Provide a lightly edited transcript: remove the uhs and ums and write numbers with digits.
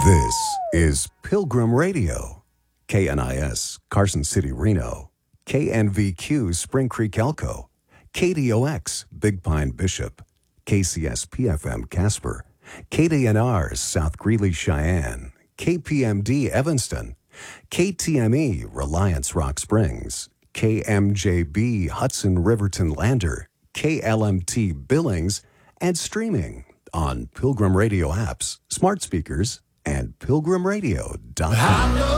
This is Pilgrim Radio, KNIS, Carson City, Reno, KNVQ, Spring Creek, Elko, KDOX, Big Pine, Bishop, KCS PFM, Casper, KDNR, South Greeley, Cheyenne, KPMD, Evanston, KTME, Reliance, Rock Springs, KMJB, Hudson, Riverton, Lander, KLMT, Billings, and streaming on Pilgrim Radio apps, smart speakers, and pilgrimradio.com.